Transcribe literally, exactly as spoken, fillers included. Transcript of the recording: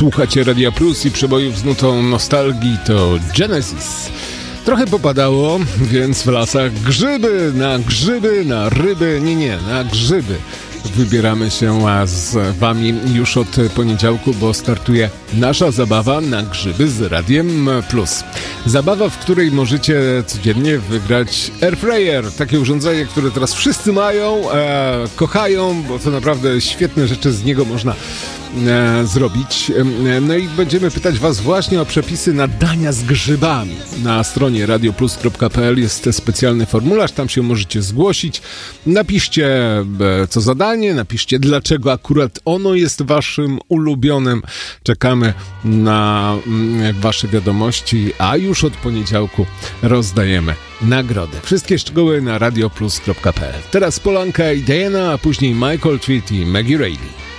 Słuchacie Radia Plus i przebojów z nutą nostalgii to Genesis. Trochę popadało, więc w lasach grzyby, na grzyby, na ryby, nie, nie, na grzyby. Wybieramy się z wami już od poniedziałku, bo startuje nasza zabawa na grzyby z Radiem Plus. Zabawa, w której możecie codziennie wygrać airfryer, takie urządzenie, które teraz wszyscy mają, e, kochają, bo to naprawdę świetne rzeczy z niego można e, zrobić. E, no i będziemy pytać was właśnie o przepisy na dania z grzybami. Na stronie radioplus kropka p l jest specjalny formularz, tam się możecie zgłosić. Napiszcie e, co zadanie, napiszcie dlaczego akurat ono jest waszym ulubionym. Czekamy na mm, wasze wiadomości, a już od poniedziałku rozdajemy nagrody. Wszystkie szczegóły na radioplus kropka p l. Teraz Polanka i Diana, a później Michael Tweet i Maggie Reilly.